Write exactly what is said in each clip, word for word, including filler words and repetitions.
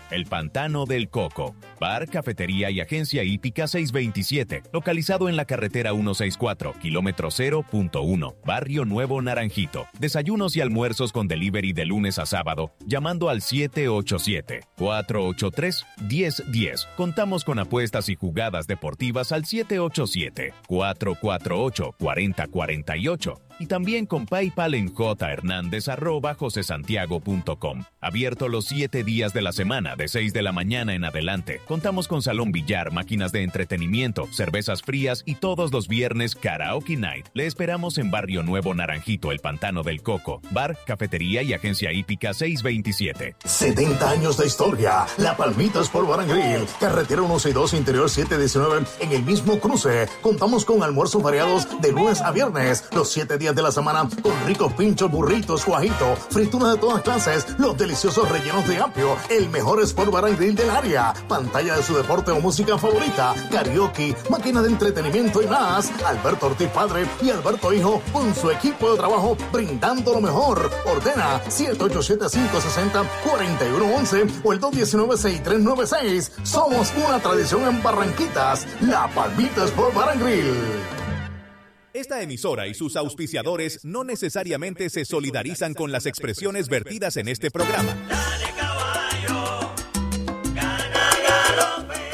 El Pantano del Coco. Bar, cafetería y agencia hípica seiscientos veintisiete, localizado en la carretera ciento sesenta y cuatro, kilómetro cero punto uno, Barrio Nuevo Naranjito. Desayunos y almuerzos con delivery de lunes a sábado, llamando al siete ocho siete, cuatro ocho tres, uno cero uno cero. Contamos con apuestas y jugadas deportivas al siete ocho siete, cuatro cuatro ocho, cuatro cero cuatro ocho. Y también con PayPal en jhernandez arroba josesantiago punto com. Abierto los siete días de la semana, de seis de la mañana en adelante. Contamos con salón billar, máquinas de entretenimiento, cervezas frías y todos los viernes Karaoke Night. Le esperamos en Barrio Nuevo Naranjito, El Pantano del Coco. Bar, cafetería y agencia hípica seiscientos veintisiete. setenta años de historia. La Palmita Sport Bar and Grill. Carretera ciento sesenta y dos, Interior setecientos diecinueve. En el mismo cruce. Contamos con almuerzos variados de lunes a viernes. Los siete días de la semana con ricos pinchos, burritos, guajito, frituras de todas clases, los deliciosos rellenos de apio, el mejor Sport Bar and Grill del área, pantalla de su deporte o música favorita, karaoke, máquina de entretenimiento y más. Alberto Ortiz padre y Alberto hijo con su equipo de trabajo brindando lo mejor. Ordena siete ocho siete, cinco seis cero, cuatro uno uno uno o el dos uno nueve, seis tres nueve seis. Somos una tradición en Barranquitas, la Palmita Sport Bar and Grill. Esta emisora y sus auspiciadores no necesariamente se solidarizan con las expresiones vertidas en este programa. Dale, caballo, gana, galope.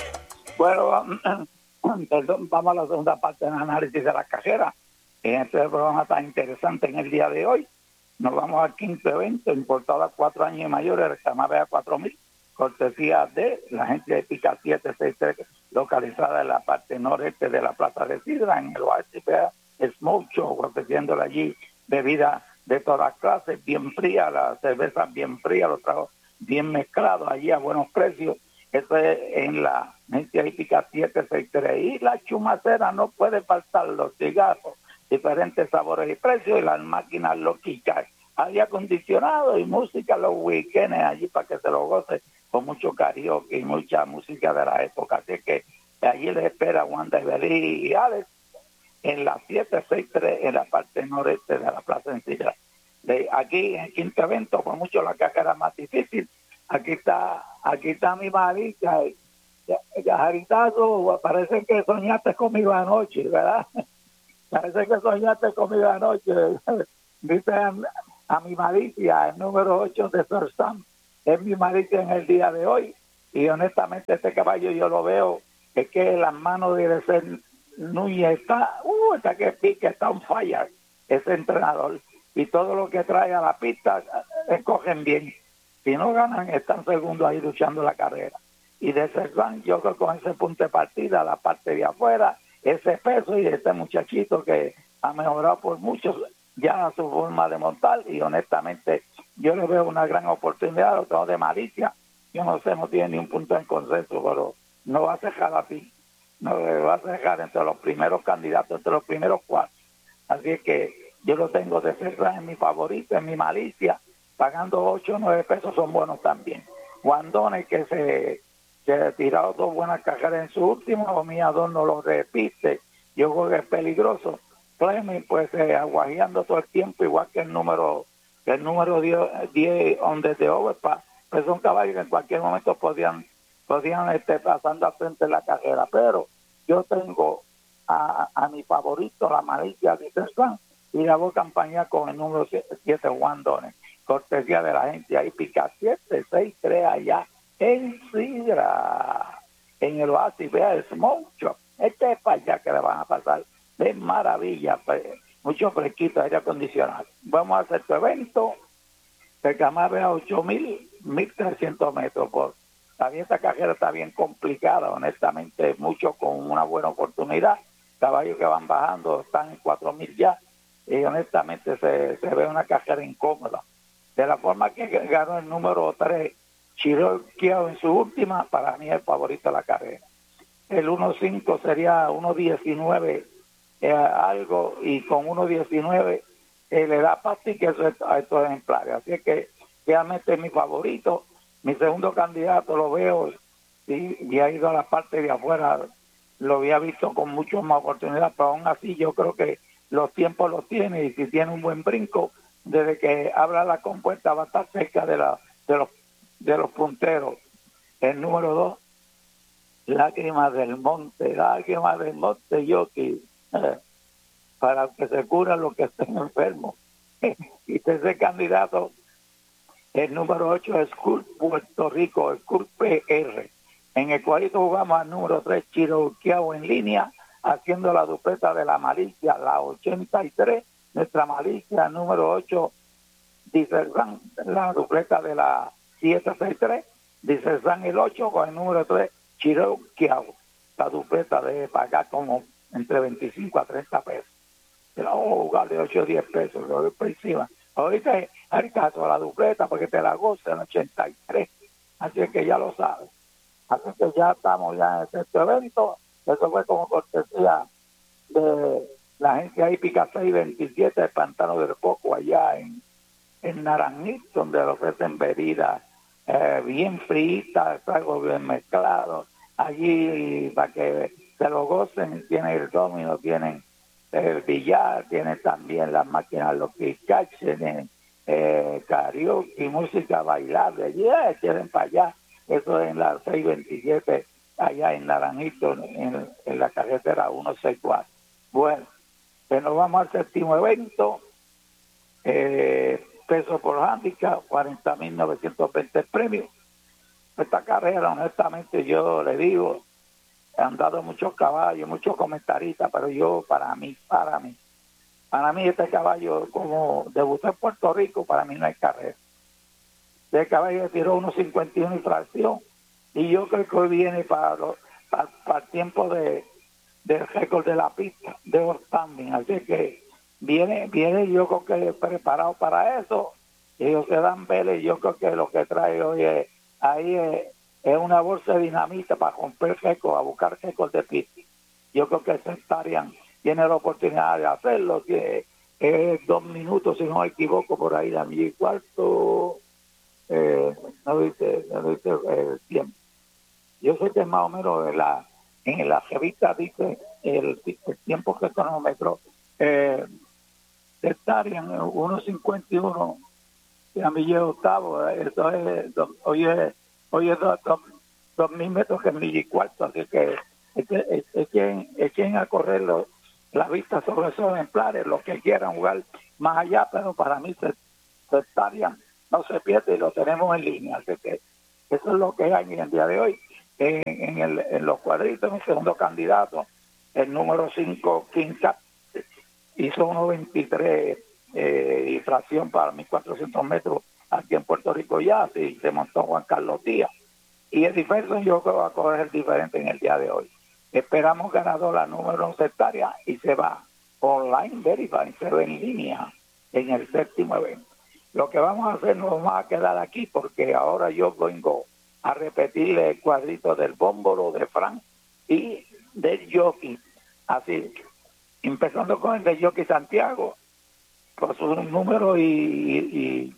Bueno, perdón, vamos a la segunda parte del análisis de la cajera. En este programa tan interesante en el día de hoy, nos vamos al quinto evento, importado a cuatro años y mayores, reclamable a cuatro mil, cortesía de la agencia épica siete seis tres, localizada en la parte noreste de la Plaza de Sidra, en el oasis Smoke Show, ofreciéndole allí bebidas de todas clases, bien fría, la cerveza bien fría, los tragos bien mezclados, allí a buenos precios. Eso es en la agencia hípica siete seis tres. Y la chumacera no puede faltar, los cigarros, diferentes sabores y precios, y las máquinas loquicas, aire acondicionado y música los weekends allí para que se lo goce con mucho karaoke y mucha música de la época. Así que allí les espera Wanda y Alex en la siete seis tres, en la parte noreste de la Plaza en Sidra. De aquí, en el quinto evento, fue mucho la cajera más difícil. Aquí está, aquí está mi marica. Yajaritazo, parece que soñaste conmigo anoche, ¿verdad? Parece que soñaste conmigo anoche. Dice a, a mi malicia, el número ocho de Sir Sam, es mi malicia en el día de hoy. Y honestamente este caballo yo lo veo, es que las manos de ser Núñez está, uh, está que pique, está on fire, ese entrenador, y todo lo que trae a la pista escogen bien. Si no ganan, están segundos ahí luchando la carrera. Y de ese plan, yo creo que con ese punto de partida, la parte de afuera, ese peso y este muchachito que ha mejorado por mucho ya su forma de montar, y honestamente yo le veo una gran oportunidad. Lo tengo de malicia, yo no sé, no tiene ni un punto en consenso, pero no va a dejar así. No va a dejar entre los primeros candidatos, entre los primeros cuatro. Así es que yo lo tengo de cerrar en mi favorito, en mi malicia, pagando ocho o nueve pesos son buenos también. Guandones que se, se ha tirado dos buenas cajeras en su último, o mi Adorno lo repite, yo creo que es peligroso. Fleming pues eh, aguajeando todo el tiempo, igual que el número el número diez donde de Overpass, pues son caballos que en cualquier momento podían podían estar pasando al frente de la carrera, pero yo tengo a, a mi favorito, la malicia de Teslan, y la voy a campañar con el número siete, Guandones, cortesía de la agencia hípica siete seis tres allá en Sidra, en el oasis, vea el Smoke Shop. Este es para allá que le van a pasar de maravilla, pues, mucho fresquito, aire acondicionado. Vamos a hacer tu evento, que jamás vea ocho mil, mil trescientos metros por. También esta carrera está bien complicada, honestamente, mucho con una buena oportunidad. Caballos que van bajando están en cuatro mil ya, y honestamente se, se ve una carrera incómoda. De la forma que ganó el número tres, Cherokee en su última, para mí es el favorito de la carrera. El uno cinco sería uno diecinueve eh, algo, y con uno diecinueve eh, le da pastique a estos ejemplares. Así es que realmente es mi favorito. Mi segundo candidato lo veo, y, y ha ido a la parte de afuera, lo había visto con mucho más oportunidad, pero aún así yo creo que los tiempos los tiene, y si tiene un buen brinco, desde que abra la compuerta va a estar cerca de, la, de, los, de los punteros. El número dos, Lágrimas del Monte, Lágrimas del Monte, Yoki, eh, para que se curan los que estén enfermos. Y tercer candidato, el número ocho es School Puerto Rico, School P R, en el cualito jugamos al número tres, Chiroquiao en línea, haciendo la dupleta de la malicia, la ochenta y tres, nuestra malicia número ocho, dice la dupleta de la setecientos sesenta y tres, dice San el ocho con el número tres, Chiroquiao, la dupleta debe pagar como entre veinticinco a treinta pesos. Te la vamos a jugar de ocho a diez pesos, lo por encima. Ahorita hay caso a la dupleta porque te la goza en ochenta y tres, así que ya lo sabes. Así que ya estamos ya en este evento. Eso fue como cortesía de la agencia hípica seiscientos veintisiete del Pantano del Poco, allá en, en Naranjito, donde ofrecen bebidas eh, bien fritas, algo bien mezclado. Allí, para que se lo gocen, tienen el domino, tienen el billar, tienen también las máquinas, los picaches, tienen eh, karaoke, música bailable. Ya, yeah, quieren para allá. Eso es en la seiscientos veintisiete, allá en Naranjito, en, en la carretera ciento sesenta y cuatro. Bueno, pues nos vamos al séptimo evento, eh, peso por handicap, cuarenta mil novecientos veinte premios. Esta carrera, honestamente, yo le digo, han dado muchos caballos, muchos comentaristas, pero yo, para mí, para mí, para mí este caballo, como debuté en Puerto Rico, para mí no hay carrera. Este caballo tiró uno cincuenta y uno y fracción, y yo creo que hoy viene para, los, para, para el tiempo de del récord de la pista, de outstanding, así que viene, viene yo creo que preparado para eso, ellos se dan velas, y yo creo que lo que trae hoy es, ahí es, es una bolsa de dinamita para romper récord, a buscar récord de pista. Yo creo que Sectarian tiene la oportunidad de hacerlo, que es dos minutos, si no me equivoco, por ahí, a mi cuarto, eh, no dice, no dice el tiempo. Yo sé que más o menos en la, en la revista dice el, el tiempo que cronómetro, eh, Sectarian uno cincuenta y uno, y a mí llega octavo, eso es, hoy es, hoy es dos, dos, dos mil metros que milla y cuarto, así que es, es, es, quien, es quien a correr los, la vista sobre esos ejemplares, los que quieran jugar más allá, pero para mí Sectarian no se pierde y lo tenemos en línea, así que eso es lo que hay en el día de hoy. En, en, el, en los cuadritos, en el segundo candidato, el número cinco, King Cap, hizo uno veintitrés eh, y fracción para mil cuatrocientos metros aquí en Puerto Rico ya, y se montó Juan Carlos Díaz. Y el diferente yo creo que va a coger diferente en el día de hoy. Esperamos ganadora número sectaria y se va online verify, se ve en línea en el séptimo evento. Lo que vamos a hacer, nos vamos a quedar aquí porque ahora yo vengo a repetirle el cuadrito del Bómbolo, de Frank y del Jockey. Así, empezando con el de Jockey Santiago, con sus números y, y,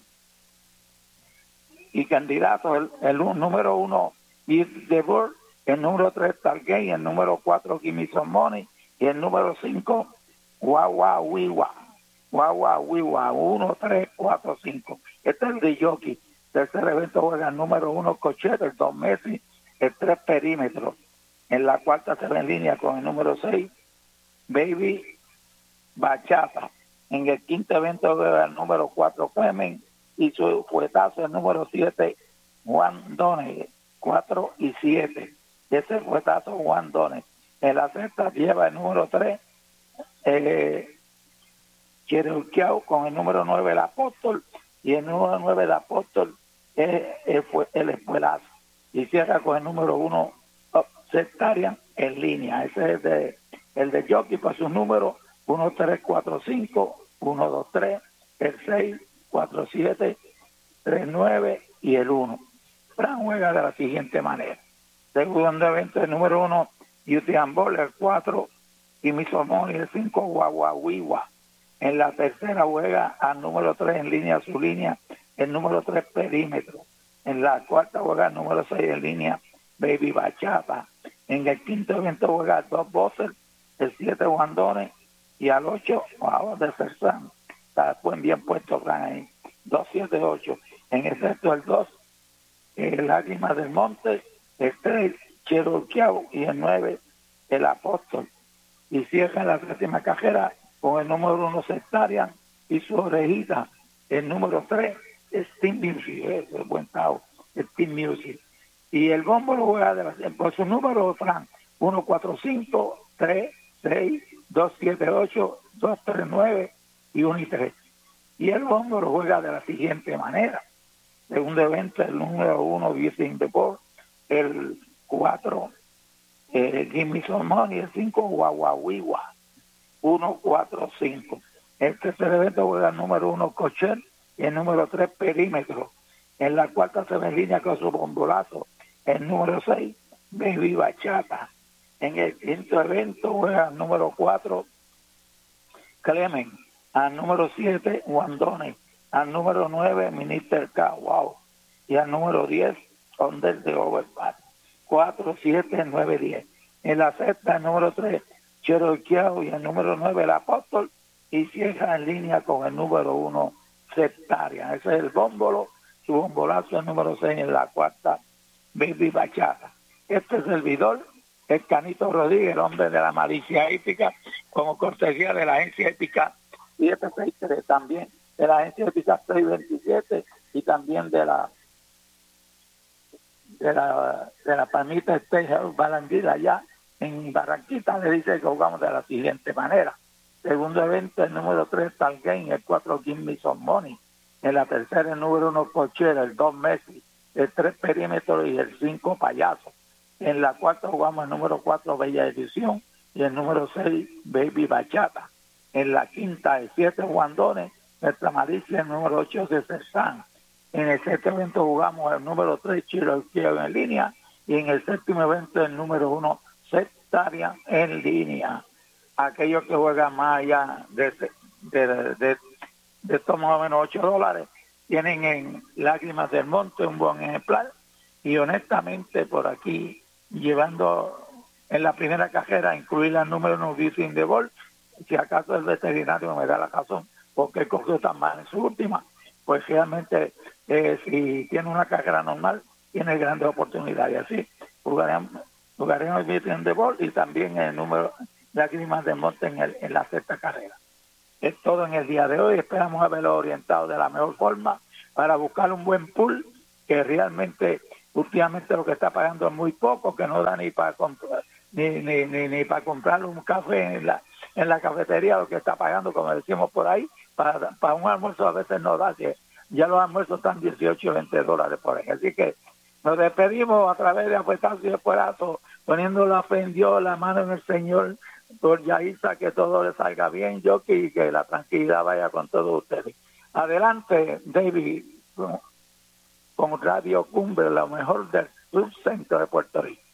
y, y candidatos. El, el número uno, Is the Bird, el número tres, Target, el número cuatro, Gimme Some Money, y el número cinco, Guagua Wiwa. Guagua Wiwa, uno, tres, cuatro, cinco. Este es el de Jockey. Tercer evento juega el número uno, Cochete, el dos, Messi, el tres, Perímetro. En la cuarta se ve en línea con el número seis, Baby Bachata. En el quinto evento juega el número cuatro, Clemen, y su fuetazo el número siete, Juan Done, cuatro y siete. Ese fuetazo Juan Done. En la sexta lleva el número tres, eh, Chiroquiao, con el número nueve, el Apóstol, y el número nueve de Apóstol es el, el Espuelazo. Y cierra con el número uno, Sectarian, en línea. Ese es de, el de Jockey, por sus números uno, tres, cuatro, cinco, uno, dos, tres, el seis, cuatro, siete, tres, nueve y el uno. Fran juega de la siguiente manera. Segundo evento, el número uno, Utian Ball, el cuatro, y Misomoni, el cinco, Guaguawiwa. En la tercera juega al número tres en línea, su línea, el número tres, Perímetro. En la cuarta juega el número seis en línea, Baby Bachata. En el quinto evento juega dos Bosser, el siete, Guandones, y al ocho, Guau de Fersán. Está buen bien puesto, Fran, ahí. dos, siete, ocho. En el sexto, el dos, eh, Lágrimas del Monte, el tres, Cherokee, y el nueve, el Apóstol. Y cierra la séptima cajera con el número uno, Sectarian, y su orejita, el número tres, Steam Music, ese es buen tao, Steam Music. Y el bombo lo juega de la, por su número, Frank, uno cuatro cinco, tres seis, dos siete ocho, dos tres nueve y uno y tres. Y el bombo lo juega de la siguiente manera. Segundo evento, el número uno, Using the Ball, el cuatro, eh, Give Me Some Money, el cinco, Guaguaguigua, uno cuatro cinco. El tercer evento juega el número uno, Cocher, y el número tres, Perímetro. En la cuarta se ve en línea con su bombolazo, el número seis, Baby Bachata. En el quinto evento juega el número cuatro, Clemen. Al número siete, Guandone. Al número nueve, Minister K. Wow. Y al número diez, Under the Overpass. cuatro, siete, nueve, diez. En la sexta, el número tres, Cherokee, y el número nueve, el Apóstol. Y cierra en línea con el número uno, Sectaria. Ese es el bómbolo. Su bombolazo, el número seis, en la cuarta, Baby Bachata. Este servidor, el Canito Rodríguez, el hombre de la malicia hípica, como cortesía de la agencia hípica siete seis tres, también de la agencia hípica seiscientos veintisiete y también de la de la de la Palmita State Balanguila allá en Barranquita. Le dice que jugamos de la siguiente manera. Segundo evento, el número tres, Talgame, el cuatro, Give Me Some Money. En la tercera, el número uno, Cochera, el dos, Messi, el tres, Perímetro, y el cinco, Payaso. En la cuarta jugamos el número cuatro, Bella Edición, y el número seis, Baby Bachata. En la quinta, el siete, Guandones, nuestra malicia, el número ocho, de Cezanne. En el sexto evento jugamos el número tres, Cherokee en línea, y en el séptimo evento el número uno, Sectarian en línea. Aquellos que juegan más allá de, de, de, de, de estos más o menos ocho dólares, tienen en Lágrimas del Monte un buen ejemplar, y honestamente por aquí, llevando en la primera cajera, incluir el número uno, Using the Ball, si acaso el veterinario me da la razón, porque cogió tan mal en su última, pues realmente eh, si tiene una carrera normal, tiene grandes oportunidades. Así, jugaremos, jugaremos el Using the Ball y también el número Lágrimas del Monte en, el, en la sexta carrera. Es todo en el día de hoy. Esperamos haberlo orientado de la mejor forma para buscar un buen pool, que realmente últimamente lo que está pagando es muy poco, que no da ni para comprar ni ni, ni, ni para comprar un café en la en la cafetería, lo que está pagando, como decimos por ahí, para, para un almuerzo a veces no da, que ya los almuerzos están dieciocho, veinte dólares por ahí. Así que nos despedimos a través de Apuestazo y Espuelazo, poniendo la fe en Dios, la mano en el Señor, por Yaisa, que todo le salga bien, Jockey, y que la tranquilidad vaya con todos ustedes. Adelante, David, con, con Radio Cumbre, lo mejor del subcentro de Puerto Rico.